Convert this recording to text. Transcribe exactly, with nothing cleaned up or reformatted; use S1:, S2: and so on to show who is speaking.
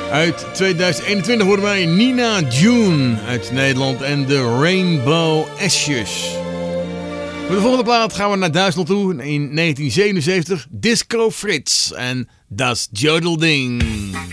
S1: Uit tweeduizend eenentwintig hoorden wij Nina June uit Nederland en de Rainbow Ashes. Voor de volgende plaat gaan we naar Duitsland toe. In negentien zevenenzeventig Disco Fritz en Das Jodelding.